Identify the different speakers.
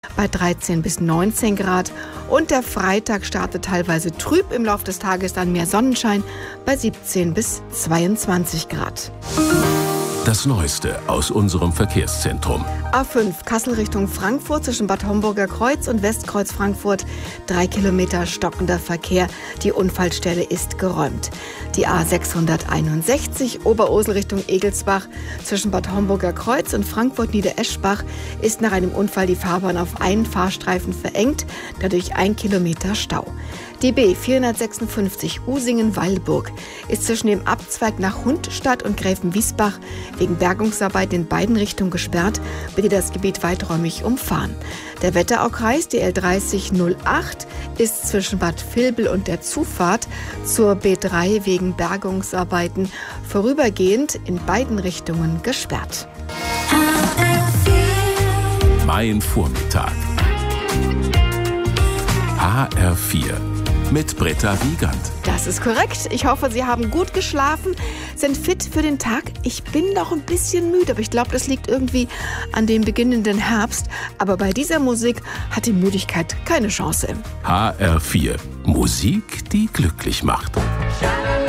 Speaker 1: bei 13 bis 19 Grad. Und der Freitag startet teilweise trüb, im Laufe des Tages dann mehr Sonnenschein bei 17 bis 22 Grad.
Speaker 2: Das Neueste aus unserem Verkehrszentrum.
Speaker 1: A5 Kassel Richtung Frankfurt zwischen Bad Homburger Kreuz und Westkreuz Frankfurt. 3 Kilometer stockender Verkehr. Die Unfallstelle ist geräumt. Die A661 Oberursel Richtung Egelsbach zwischen Bad Homburger Kreuz und Frankfurt Niedereschbach ist nach einem Unfall die Fahrbahn auf einen Fahrstreifen verengt. Dadurch 1 Kilometer Stau. Die B456 Usingen-Weilburg ist zwischen dem Abzweig nach Hundstadt und Gräfenwiesbach wegen Bergungsarbeit in beiden Richtungen gesperrt. Bitte das Gebiet weiträumig umfahren. Der Wetteraukreis, die L3008, ist zwischen Bad Vilbel und der Zufahrt zur B3 wegen Bergungsarbeiten vorübergehend in beiden Richtungen gesperrt.
Speaker 2: Mein Vormittag. HR4 mit Britta Wiegand.
Speaker 1: Das ist korrekt. Ich hoffe, Sie haben gut geschlafen, sind fit für den Tag. Ich bin noch ein bisschen müde, aber ich glaube, das liegt irgendwie an dem beginnenden Herbst. Aber bei dieser Musik hat die Müdigkeit keine Chance.
Speaker 2: HR4. Musik, die glücklich macht.